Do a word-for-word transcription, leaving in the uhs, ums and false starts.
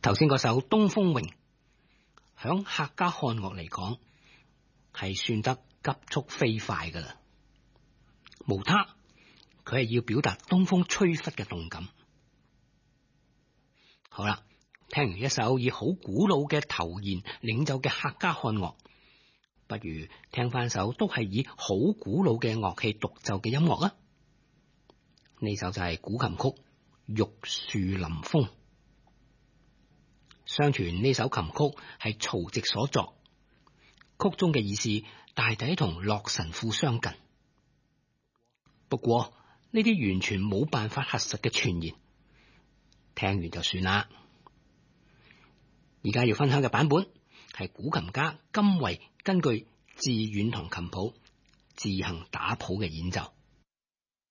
頭先嗰首《東風榮》，響客家漢樂嚟講係算得急速飛快噶啦。無他，佢係要表達東風吹拂嘅動感。好啦，聽完一首以好古老嘅頭弦領奏嘅客家漢樂，不如聽翻首都係以好古老嘅樂器獨奏嘅音樂啊！呢首就係古琴曲《玉樹臨風》。相傳呢首琴曲係曹植所作，曲中嘅意思大抵同洛神賦相近。不過呢啲完全冇辦法核實嘅傳言，聽完就算啦。而家要分享嘅版本係古琴家金惠根據自遠堂琴譜自行打譜嘅演奏。